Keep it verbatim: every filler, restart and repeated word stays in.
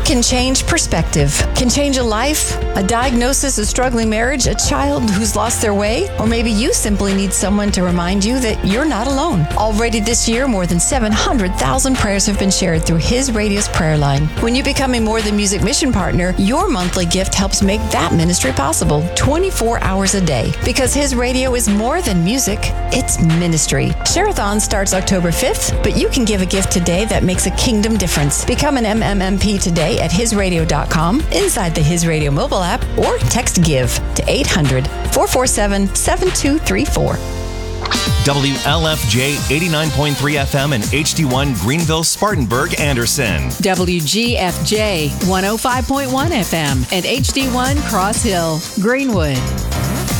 Prayer can change perspective, can change a life, a diagnosis, a struggling marriage, a child who's lost their way, or maybe you simply need someone to remind you that you're not alone. Already this year, more than seven hundred thousand prayers have been shared through His Radio's prayer line. When you become a More Than Music mission partner, your monthly gift helps make that ministry possible twenty-four hours a day. Because His Radio is more than music, it's ministry. Share-a-thon starts October fifth, but you can give a gift today that makes a kingdom difference. Become an M M M P today at his radio dot com, inside the His Radio mobile app, or text GIVE to eight hundred, four four seven, seven two three four. W L F J eighty-nine point three F M and H D one Greenville, Spartanburg, Anderson. W G F J one oh five point one F M and H D one Cross Hill, Greenwood.